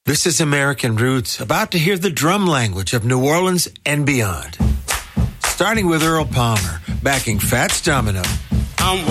This is American Roots, about to hear the drum language of New Orleans and beyond. Starting with Earl Palmer, backing Fats Domino. I'm